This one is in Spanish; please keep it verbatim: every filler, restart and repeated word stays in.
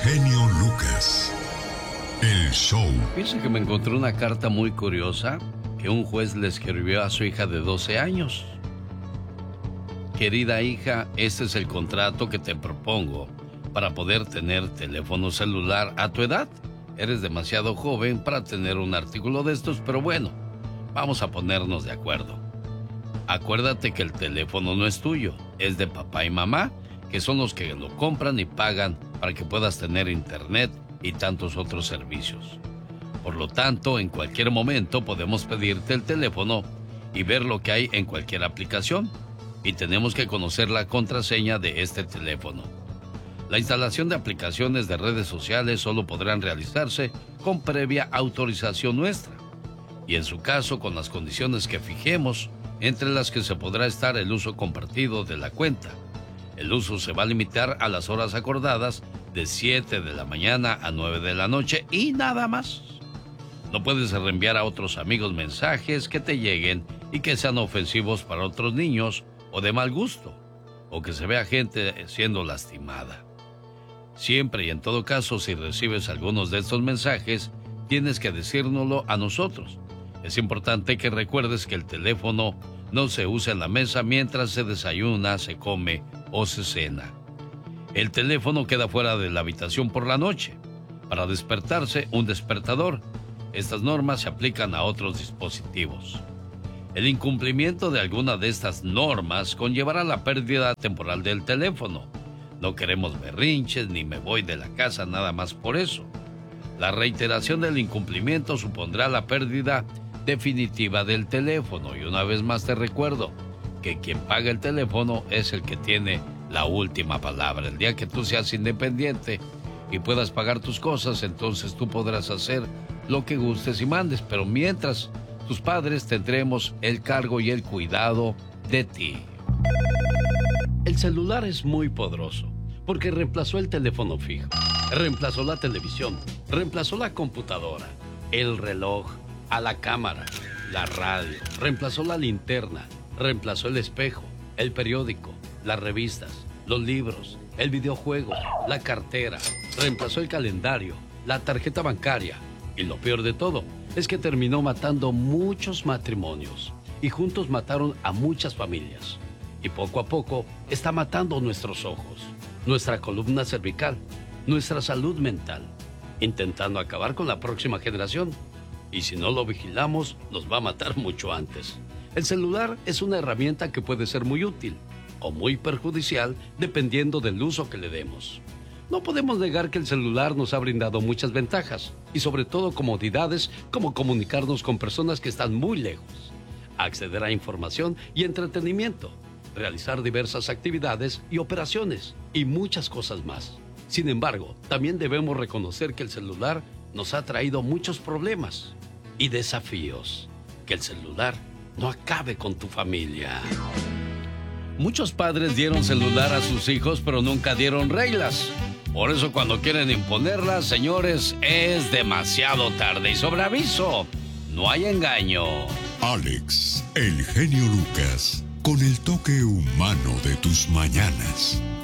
genio Lucas. El show. Fíjense que me encontré una carta muy curiosa que un juez le escribió a su hija de doce años. Querida hija, este es el contrato que te propongo para poder tener teléfono celular a tu edad. Eres demasiado joven para tener un artículo de estos, pero bueno, vamos a ponernos de acuerdo. Acuérdate que el teléfono no es tuyo, es de papá y mamá, que son los que lo compran y pagan para que puedas tener internet y tantos otros servicios. Por lo tanto, en cualquier momento podemos pedirte el teléfono y ver lo que hay en cualquier aplicación. Y tenemos que conocer la contraseña de este teléfono. La instalación de aplicaciones de redes sociales solo podrán realizarse con previa autorización nuestra. Y en su caso, con las condiciones que fijemos, entre las que se podrá estar el uso compartido de la cuenta. El uso se va a limitar a las horas acordadas de siete de la mañana a nueve de la noche y nada más. No puedes reenviar a otros amigos mensajes que te lleguen y que sean ofensivos para otros niños o de mal gusto, o que se vea gente siendo lastimada. Siempre y en todo caso, si recibes algunos de estos mensajes, tienes que decírnoslo a nosotros. Es importante que recuerdes que el teléfono no se usa en la mesa mientras se desayuna, se come o se cena. El teléfono queda fuera de la habitación por la noche. Para despertarse, un despertador. Estas normas se aplican a otros dispositivos. El incumplimiento de alguna de estas normas conllevará la pérdida temporal del teléfono. No queremos berrinches ni me voy de la casa nada más por eso. La reiteración del incumplimiento supondrá la pérdida definitiva del teléfono. Y una vez más te recuerdo que quien paga el teléfono es el que tiene la última palabra. El día que tú seas independiente y puedas pagar tus cosas, entonces tú podrás hacer lo que gustes y mandes. Pero mientras, tus padres tendremos el cargo y el cuidado de ti. El celular es muy poderoso porque reemplazó el teléfono fijo, reemplazó la televisión, reemplazó la computadora, el reloj, a la cámara, la radio, reemplazó la linterna, reemplazó el espejo, el periódico, las revistas, los libros, el videojuego, la cartera, reemplazó el calendario, la tarjeta bancaria y lo peor de todo es que terminó matando muchos matrimonios y juntos mataron a muchas familias. Y poco a poco está matando nuestros ojos, nuestra columna cervical, nuestra salud mental, intentando acabar con la próxima generación. Y si no lo vigilamos, nos va a matar mucho antes. El celular es una herramienta que puede ser muy útil o muy perjudicial dependiendo del uso que le demos. No podemos negar que el celular nos ha brindado muchas ventajas y sobre todo comodidades como comunicarnos con personas que están muy lejos, acceder a información y entretenimiento, realizar diversas actividades y operaciones y muchas cosas más. Sin embargo, también debemos reconocer que el celular nos ha traído muchos problemas y desafíos. Que el celular no acabe con tu familia. Muchos padres dieron celular a sus hijos, pero nunca dieron reglas. Por eso cuando quieren imponerlas, señores, es demasiado tarde. Y sobre aviso, no hay engaño. Alex, el genio Lucas, con el toque humano de tus mañanas.